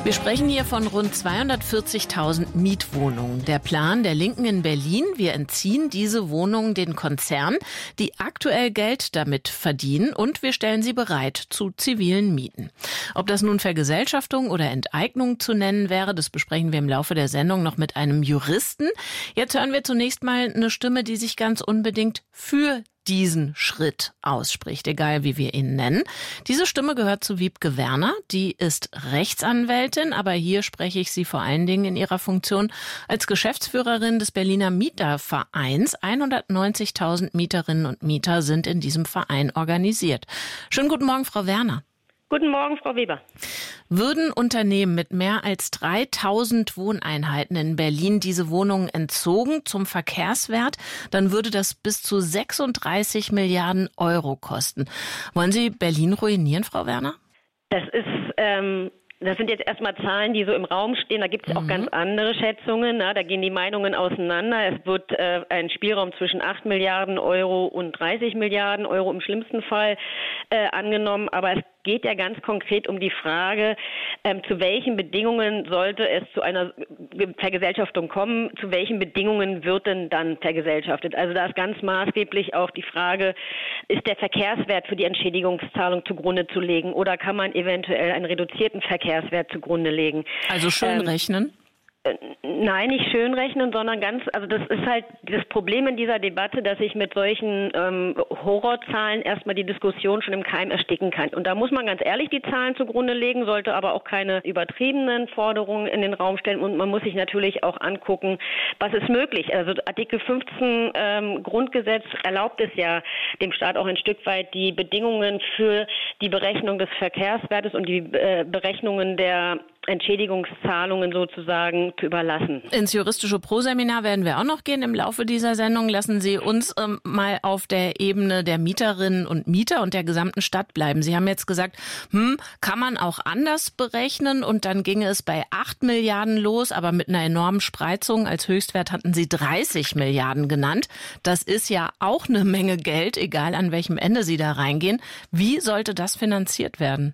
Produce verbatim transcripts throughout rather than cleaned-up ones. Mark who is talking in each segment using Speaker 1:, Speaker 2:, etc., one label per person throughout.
Speaker 1: Wir sprechen hier von rund zweihundertvierzigtausend Mietwohnungen. Der Plan der Linken in Berlin: wir entziehen diese Wohnungen den Konzernen, die aktuell Geld damit verdienen, und wir stellen sie bereit zu zivilen Mieten. Ob das nun Vergesellschaftung oder Enteignung zu nennen wäre, das besprechen wir im Laufe der Sendung noch mit einem Juristen. Jetzt hören wir zunächst mal eine Stimme, die sich ganz unbedingt für diesen Schritt ausspricht, egal wie wir ihn nennen. Diese Stimme gehört zu Wiebke Werner. Die ist Rechtsanwältin, aber hier spreche ich sie vor allen Dingen in ihrer Funktion als Geschäftsführerin des Berliner Mietervereins. hundertneunzigtausend Mieterinnen und Mieter sind in diesem Verein organisiert. Schönen guten Morgen, Frau Werner.
Speaker 2: Guten Morgen, Frau Weber.
Speaker 1: Würden Unternehmen mit mehr als dreitausend Wohneinheiten in Berlin diese Wohnungen entzogen zum Verkehrswert, dann würde das bis zu sechsunddreißig Milliarden Euro kosten. Wollen Sie Berlin ruinieren, Frau Werner?
Speaker 2: Das ist, ähm, das sind jetzt erstmal Zahlen, die so im Raum stehen. Da gibt es mhm. auch ganz andere Schätzungen. Na, da gehen die Meinungen auseinander. Es wird äh, ein Spielraum zwischen acht Milliarden Euro und dreißig Milliarden Euro im schlimmsten Fall äh, angenommen. Aber es geht ja ganz konkret um die Frage, ähm, zu welchen Bedingungen sollte es zu einer Vergesellschaftung kommen, zu welchen Bedingungen wird denn dann vergesellschaftet? Also da ist ganz maßgeblich auch die Frage, ist der Verkehrswert für die Entschädigungszahlung zugrunde zu legen oder kann man eventuell einen reduzierten Verkehrswert zugrunde legen?
Speaker 1: Also schön
Speaker 2: ähm,
Speaker 1: rechnen?
Speaker 2: Nein, nicht schön rechnen, sondern ganz, also das ist halt das Problem in dieser Debatte, dass ich mit solchen ähm, Horrorzahlen erstmal die Diskussion schon im Keim ersticken kann. Und da muss man ganz ehrlich die Zahlen zugrunde legen, sollte aber auch keine übertriebenen Forderungen in den Raum stellen, und man muss sich natürlich auch angucken, was ist möglich. Also Artikel fünfzehn ähm, Grundgesetz erlaubt es ja dem Staat auch ein Stück weit, die Bedingungen für die Berechnung des Verkehrswertes und die äh, Berechnungen der Entschädigungszahlungen sozusagen zu überlassen.
Speaker 1: Ins juristische Pro-Seminar werden wir auch noch gehen im Laufe dieser Sendung. Lassen Sie uns ähm, mal auf der Ebene der Mieterinnen und Mieter und der gesamten Stadt bleiben. Sie haben jetzt gesagt, hm, kann man auch anders berechnen, und dann ginge es bei acht Milliarden los, aber mit einer enormen Spreizung. Als Höchstwert hatten Sie dreißig Milliarden genannt. Das ist ja auch eine Menge Geld, egal an welchem Ende Sie da reingehen. Wie sollte das finanziert werden?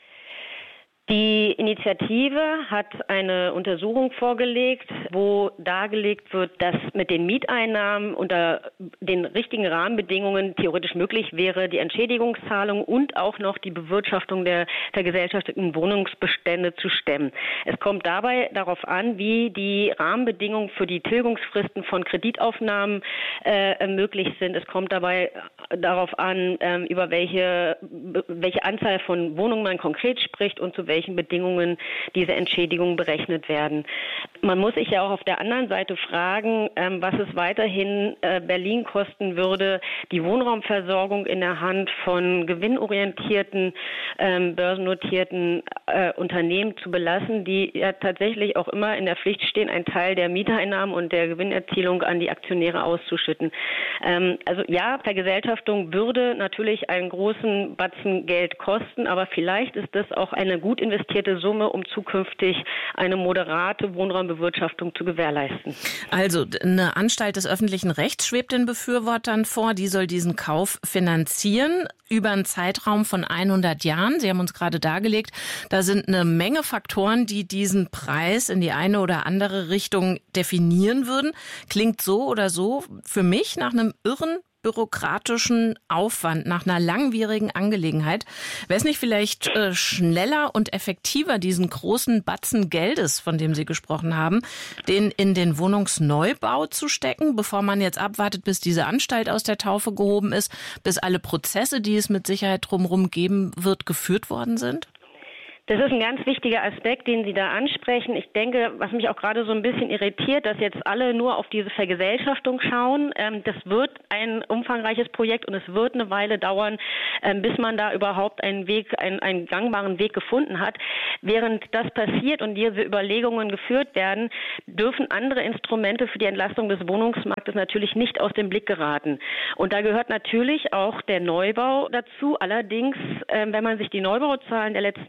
Speaker 2: Die Initiative hat eine Untersuchung vorgelegt, wo dargelegt wird, dass mit den Mieteinnahmen unter den richtigen Rahmenbedingungen theoretisch möglich wäre, die Entschädigungszahlung und auch noch die Bewirtschaftung der vergesellschafteten Wohnungsbestände zu stemmen. Es kommt dabei darauf an, wie die Rahmenbedingungen für die Tilgungsfristen von Kreditaufnahmen äh, möglich sind. Es kommt dabei darauf an, äh, über welche, welche Anzahl von Wohnungen man konkret spricht und zu welchen welchen Bedingungen diese Entschädigungen berechnet werden. Man muss sich ja auch auf der anderen Seite fragen, ähm, was es weiterhin äh, Berlin kosten würde, die Wohnraumversorgung in der Hand von gewinnorientierten, ähm, börsennotierten äh, Unternehmen zu belassen, die ja tatsächlich auch immer in der Pflicht stehen, einen Teil der Mieteinnahmen und der Gewinnerzielung an die Aktionäre auszuschütten. Ähm, also ja, Vergesellschaftung würde natürlich einen großen Batzen Geld kosten, aber vielleicht ist das auch eine gut investierte Summe, um zukünftig eine moderate Wohnraumbewirtschaftung zu gewährleisten.
Speaker 1: Also eine Anstalt des öffentlichen Rechts schwebt den Befürwortern vor, die soll diesen Kauf finanzieren über einen Zeitraum von hundert Jahren. Sie haben uns gerade dargelegt, da sind eine Menge Faktoren, die diesen Preis in die eine oder andere Richtung definieren würden. Klingt so oder so für mich nach einem irren bürokratischen Aufwand, nach einer langwierigen Angelegenheit. Wäre es nicht vielleicht äh, schneller und effektiver, diesen großen Batzen Geldes, von dem Sie gesprochen haben, den in den Wohnungsneubau zu stecken, bevor man jetzt abwartet, bis diese Anstalt aus der Taufe gehoben ist, bis alle Prozesse, die es mit Sicherheit drumherum geben wird, geführt worden sind?
Speaker 2: Das ist ein ganz wichtiger Aspekt, den Sie da ansprechen. Ich denke, was mich auch gerade so ein bisschen irritiert, dass jetzt alle nur auf diese Vergesellschaftung schauen. Ähm, das wird ein umfangreiches Projekt und es wird eine Weile dauern, ähm, bis man da überhaupt einen Weg, einen, einen gangbaren Weg gefunden hat. Während das passiert und diese Überlegungen geführt werden, dürfen andere Instrumente für die Entlastung des Wohnungsmarktes natürlich nicht aus dem Blick geraten. Und da gehört natürlich auch der Neubau dazu. Allerdings, ähm, wenn man sich die Neubauzahlen der letzten Jahre anschaut,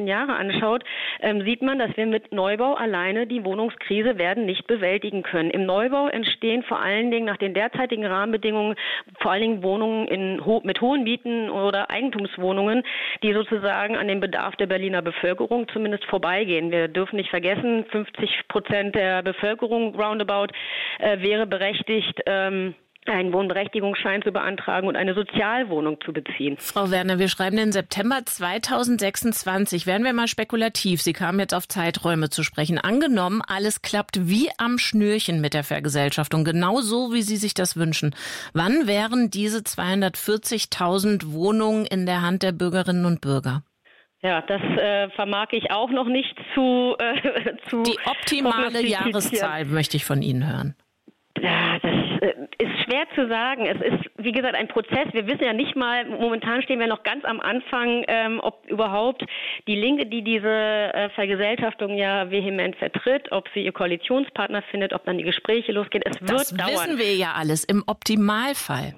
Speaker 2: anschaut, ähm, sieht man, dass wir mit Neubau alleine die Wohnungskrise werden nicht bewältigen können. Im Neubau entstehen vor allen Dingen nach den derzeitigen Rahmenbedingungen vor allen Dingen Wohnungen in ho- mit hohen Mieten oder Eigentumswohnungen, die sozusagen an dem Bedarf der Berliner Bevölkerung zumindest vorbeigehen. Wir dürfen nicht vergessen, fünfzig Prozent der Bevölkerung roundabout äh, wäre berechtigt, ähm, einen Wohnberechtigungsschein zu beantragen und eine Sozialwohnung zu beziehen.
Speaker 1: Frau Werner, wir schreiben den September zweitausendsechsundzwanzig. Werden wir mal spekulativ. Sie kamen jetzt auf Zeiträume zu sprechen. Angenommen, alles klappt wie am Schnürchen mit der Vergesellschaftung, genau so, wie Sie sich das wünschen. Wann wären diese zweihundertvierzigtausend Wohnungen in der Hand der Bürgerinnen und Bürger?
Speaker 2: Ja, das äh, vermag ich auch noch nicht zu äh, zu
Speaker 1: Die optimale Jahreszahl möchte ich von Ihnen hören.
Speaker 2: Ja, das äh, ist schwer zu sagen. Es ist, wie gesagt, ein Prozess. Wir wissen ja nicht mal, momentan stehen wir noch ganz am Anfang, ähm, ob überhaupt die Linke, die diese äh, Vergesellschaftung ja vehement vertritt, ob sie ihr Koalitionspartner findet, ob dann die Gespräche losgehen. Es wird
Speaker 1: das
Speaker 2: dauern.
Speaker 1: Das wissen wir ja alles im Optimalfall.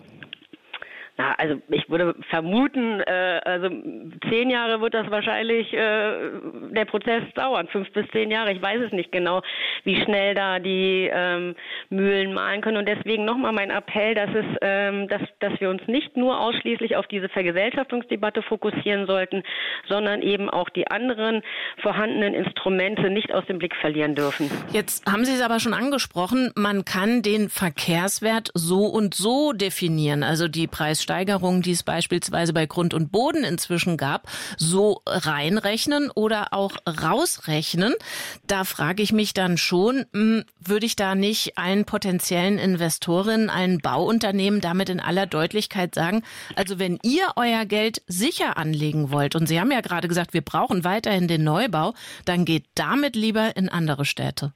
Speaker 2: Na, also ich würde vermuten, äh, also zehn Jahre wird das wahrscheinlich äh, der Prozess dauern, fünf bis zehn Jahre. Ich weiß es nicht genau, wie schnell da die ähm, Mühlen mahlen können. Und deswegen nochmal mein Appell, dass es, ähm, dass, dass wir uns nicht nur ausschließlich auf diese Vergesellschaftungsdebatte fokussieren sollten, sondern eben auch die anderen vorhandenen Instrumente nicht aus dem Blick verlieren dürfen.
Speaker 1: Jetzt haben Sie es aber schon angesprochen, man kann den Verkehrswert so und so definieren, also die Preis Steigerungen, die es beispielsweise bei Grund und Boden inzwischen gab, so reinrechnen oder auch rausrechnen. Da frage ich mich dann schon, würde ich da nicht allen potenziellen Investorinnen, allen Bauunternehmen damit in aller Deutlichkeit sagen, also wenn ihr euer Geld sicher anlegen wollt, und Sie haben ja gerade gesagt, wir brauchen weiterhin den Neubau, dann geht damit lieber in andere Städte.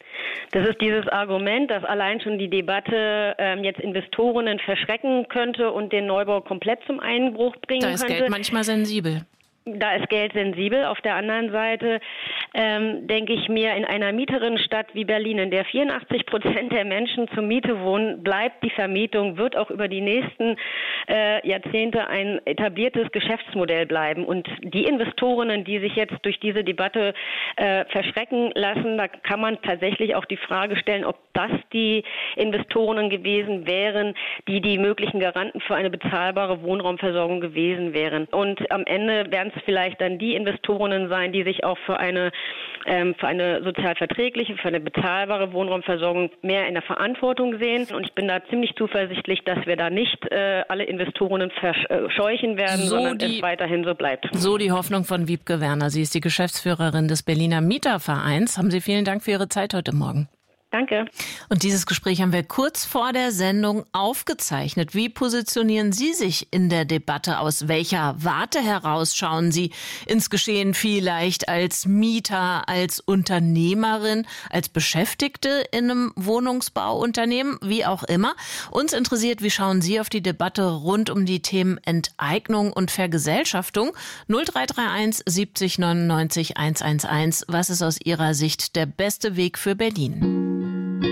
Speaker 2: Das ist dieses Argument, dass allein schon die Debatte ähm, jetzt Investorinnen verschrecken könnte und den Neubau komplett zum Einbruch bringen könnte.
Speaker 1: Da ist Geld manchmal sensibel.
Speaker 2: Da ist Geld sensibel. Auf der anderen Seite ähm, denke ich mir, in einer Mieterinnenstadt wie Berlin, in der vierundachtzig Prozent der Menschen zur Miete wohnen, bleibt die Vermietung, wird auch über die nächsten äh, Jahrzehnte ein etabliertes Geschäftsmodell bleiben. Und die Investorinnen, die sich jetzt durch diese Debatte äh, verschrecken lassen, da kann man tatsächlich auch die Frage stellen, ob das die Investorinnen gewesen wären, die die möglichen Garanten für eine bezahlbare Wohnraumversorgung gewesen wären. Und am Ende werden es vielleicht dann die Investorinnen sein, die sich auch für eine ähm, für eine sozial verträgliche, für eine bezahlbare Wohnraumversorgung mehr in der Verantwortung sehen. Und ich bin da ziemlich zuversichtlich, dass wir da nicht äh, alle Investorinnen verscheuchen werden, so sondern die, es weiterhin so bleibt.
Speaker 1: So die Hoffnung von Wiebke Werner. Sie ist die Geschäftsführerin des Berliner Mietervereins. Haben Sie vielen Dank für Ihre Zeit heute Morgen.
Speaker 2: Danke.
Speaker 1: Und dieses Gespräch haben wir kurz vor der Sendung aufgezeichnet. Wie positionieren Sie sich in der Debatte? Aus welcher Warte heraus schauen Sie ins Geschehen, vielleicht als Mieter, als Unternehmerin, als Beschäftigte in einem Wohnungsbauunternehmen, wie auch immer? Uns interessiert, wie schauen Sie auf die Debatte rund um die Themen Enteignung und Vergesellschaftung? null drei drei eins siebzig neunundneunzig hunderteins. Was ist aus Ihrer Sicht der beste Weg für Berlin?